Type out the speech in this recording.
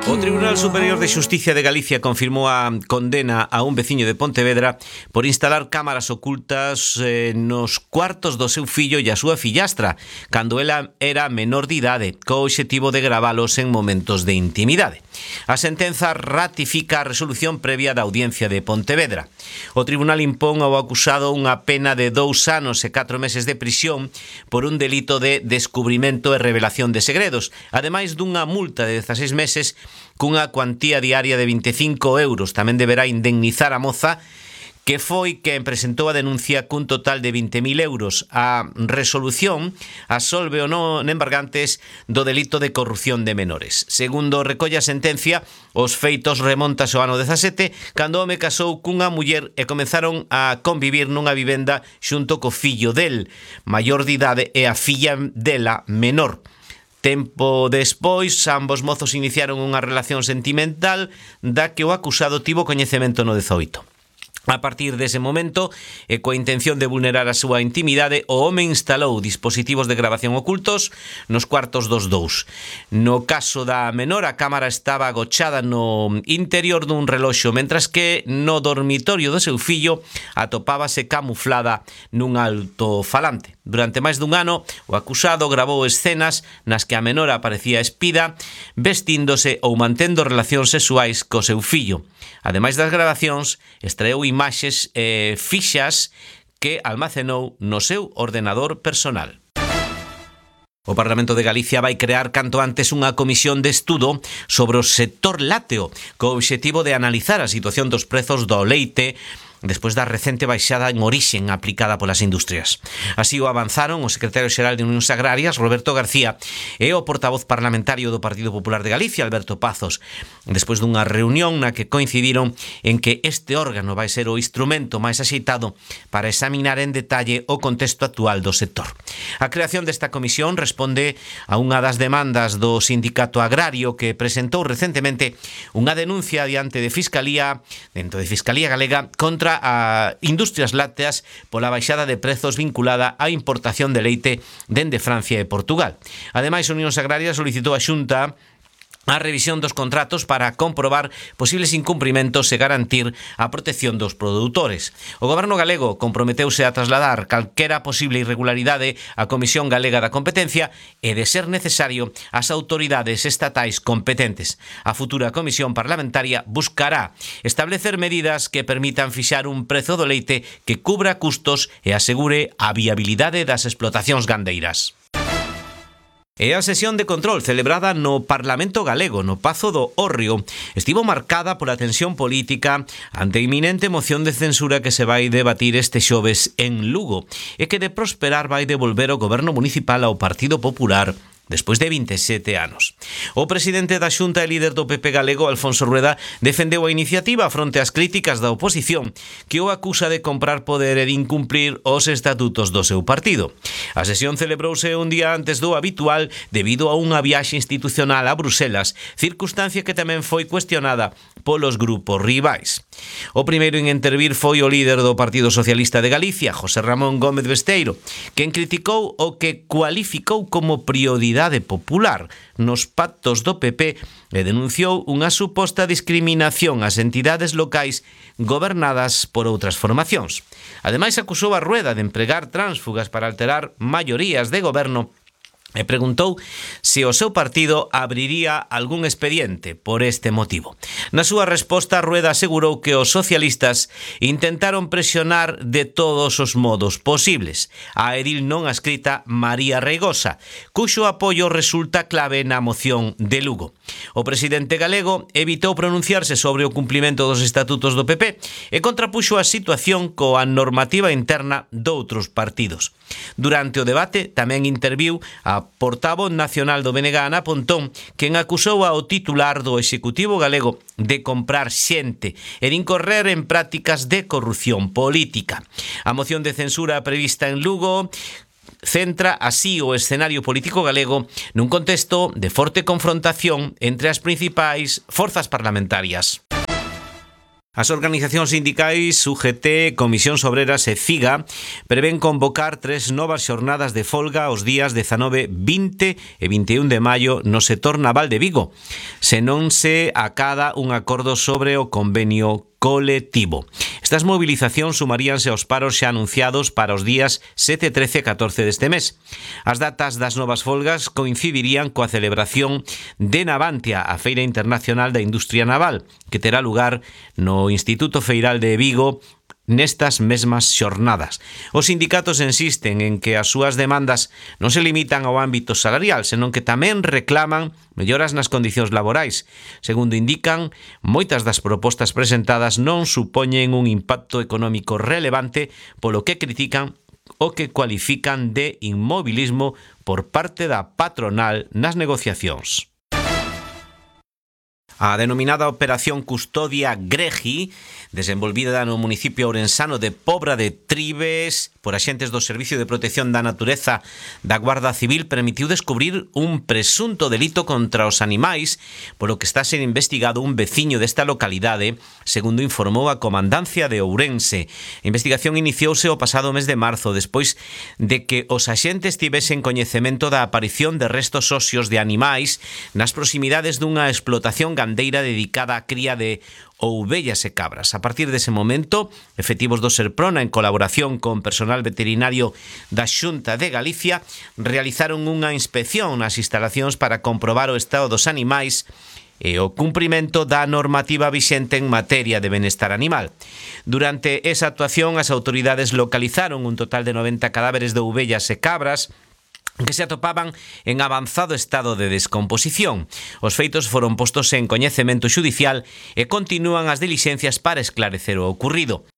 O Tribunal Superior de Xusticia de Galicia confirmou a condena a un veciño de Pontevedra por instalar cámaras ocultas nos cuartos do seu fillo e a súa fillastra cando ela era menor de idade, co obxectivo de gravalos en momentos de intimidade. A sentenza ratifica a resolución previa da Audiencia de Pontevedra. O tribunal impón ao acusado unha pena de 2 anos e 4 meses de prisión por un delito de descubrimento e revelación de segredos, ademais dunha multa de 16 meses cunha cuantía diaria de 25 euros. Tamén deberá indemnizar a moza que foi quen presentou a denuncia cun total de 20.000 euros. A resolución absolve o non embargantes do delito de corrupción de menores. Segundo recolle a sentencia, os feitos remontas ao ano 17, cando o home casou cunha muller e comenzaron a convivir nunha vivenda xunto co fillo del, maior de idade, e a filla dela, menor. Tempo despois, ambos mozos iniciaron unha relación sentimental da que o acusado tivo coñecemento no 18. A partir dese momento, e coa intención de vulnerar a súa intimidade, o home instalou dispositivos de grabación ocultos nos cuartos dos dous. No caso da menor, a cámara estaba agochada no interior dun reloxo, mentras que no dormitorio do seu fillo atopábase camuflada nun altofalante. Durante máis dun ano, o acusado gravou escenas nas que a menor aparecía espida, vestíndose ou mantendo relacións sexuais co seu fillo. Ademais das grabacións, extraeu imaxes fixas que almacenou no seu ordenador personal. O Parlamento de Galicia vai crear canto antes unha comisión de estudo sobre o sector lácteo, co obxectivo de analizar a situación dos prezos do leite despois da recente baixada en orixen aplicada polas industrias. Así o avanzaron o secretario xeral de Unións Agrarias, Roberto García, e o portavoz parlamentario do Partido Popular de Galicia, Alberto Pazos, despois dunha reunión na que coincidiron en que este órgano vai ser o instrumento máis axeitado para examinar en detalle o contexto actual do sector. A creación desta comisión responde a unha das demandas do Sindicato Agrario que presentou recentemente unha denuncia diante de Fiscalía, dentro de Fiscalía Galega, contra a industrias lácteas pola baixada de prezos vinculada á importación de leite dende Francia e Portugal. Ademais, Unións Agrarias solicitou á Xunta a revisión dos contratos para comprobar posibles incumprimentos e garantir a protección dos produtores. O Goberno galego comprometeuse a trasladar calquera posible irregularidade á Comisión Galega da Competencia e, de ser necesario, ás autoridades estatais competentes. A futura Comisión Parlamentaria buscará establecer medidas que permitan fixar un prezo do leite que cubra custos e asegure a viabilidade das explotacións gandeiras. E a sesión de control celebrada no Parlamento galego, no Pazo do Hórreo, estivo marcada pola tensión política ante a inminente moción de censura que se vai debatir este xoves en Lugo e que, de prosperar, vai devolver o goberno municipal ao Partido Popular despois de 27 anos. O presidente da Xunta e líder do PP galego, Alfonso Rueda, defendeu a iniciativa fronte ás críticas da oposición, que o acusa de comprar poder e de incumplir os estatutos do seu partido. A sesión celebrouse un día antes do habitual debido a unha viaxe institucional a Bruselas, circunstancia que tamén foi cuestionada polos grupos rivais. O primeiro en intervir foi o líder do Partido Socialista de Galicia, José Ramón Gómez Besteiro, quen criticou o que cualificou como prioridade popular nos pactos do PP e denunciou unha suposta discriminación ás entidades locais gobernadas por outras formacións. Ademais, acusou a Rueda de empregar tránsfugas para alterar maiorías de goberno e preguntou se o seu partido abriría algún expediente por este motivo. Na súa resposta, Rueda asegurou que os socialistas intentaron presionar de todos os modos posibles a edil non adscrita María Reigosa, cuxo apoio resulta clave na moción de Lugo. O presidente galego evitou pronunciarse sobre o cumplimento dos estatutos do PP e contrapuxo a situación coa normativa interna doutros partidos. Durante o debate tamén interviu a portavoz nacional do BNG, Ana Pontón, quen acusou ao titular do Executivo galego de comprar xente e de incorrer en prácticas de corrupción política. A moción de censura prevista en Lugo centra así o escenario político galego nun contexto de forte confrontación entre as principais forzas parlamentarias. As organizacións sindicais UGT, Comisións Obreras e CIGA prevén convocar 3 novas xornadas de folga os días 19, 20 e 21 de maio no sector naval de Vigo, se non se acada un acordo sobre o convenio colectivo. Estas movilizacións sumaríanse aos paros xa anunciados para os días 7, 13 e 14 deste mes. As datas das novas folgas coincidirían coa celebración de Navantia, a Feira Internacional da Industria Naval, que terá lugar no Instituto Feiral de Vigo nestas mesmas xornadas. Os sindicatos insisten en que as súas demandas non se limitan ao ámbito salarial, senón que tamén reclaman melloras nas condicións laborais. Segundo indican, moitas das propostas presentadas non supoñen un impacto económico relevante, polo que critican o que cualifican de inmobilismo por parte da patronal nas negociacións. A denominada Operación Custodia Gregi, desenvolvida no municipio ourensano de Pobra de Tribes por axentes do Servicio de Protección da Natureza da Guarda Civil, permitiu descubrir un presunto delito contra os animais, polo que está sendo investigado un veciño desta localidade, segundo informou a Comandancia de Ourense. A investigación iniciouse o pasado mes de marzo, despois de que os axentes tivesen coñecemento da aparición de restos óseos de animais nas proximidades dunha explotación gandeira dedicada á cría de ovellas e cabras. A partir dese momento, efectivos do Serprona, en colaboración con personal veterinario da Xunta de Galicia, realizaron unha inspección nas instalacións para comprobar o estado dos animais e o cumprimento da normativa vixente en materia de benestar animal. Durante esa actuación, as autoridades localizaron un total de 90 cadáveres de ovellas e cabras que se atopaban en avanzado estado de descomposición. Os feitos foron postos en coñecemento xudicial e continúan as dilixencias para esclarecer o ocurrido.